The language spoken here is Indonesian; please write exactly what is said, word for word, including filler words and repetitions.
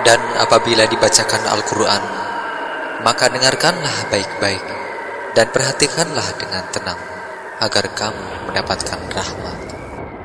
Dan apabila dibacakan Al-Quran, maka dengarkanlah baik-baik dan perhatikanlah dengan tenang, agar kamu mendapatkan rahmat.